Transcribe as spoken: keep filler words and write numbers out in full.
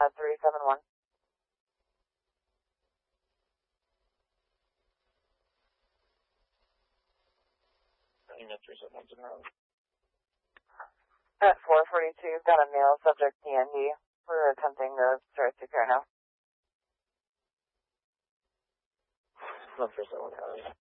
at three seven one. Unit three seven one, At four forty-two, got a male subject D N D. We're attempting to start to care now. one three seven one.